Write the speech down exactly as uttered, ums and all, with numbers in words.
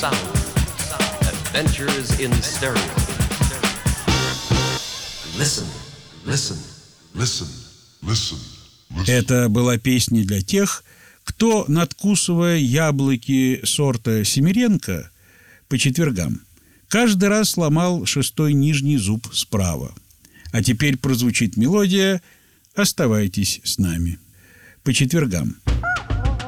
sound. Adventures in stereo. Listen, listen, listen, listen. Это была песня для тех, кто, надкусывая яблоки сорта Семеренко по четвергам, каждый раз сломал шестой нижний зуб справа. А теперь прозвучит мелодия «Оставайтесь с нами» по четвергам.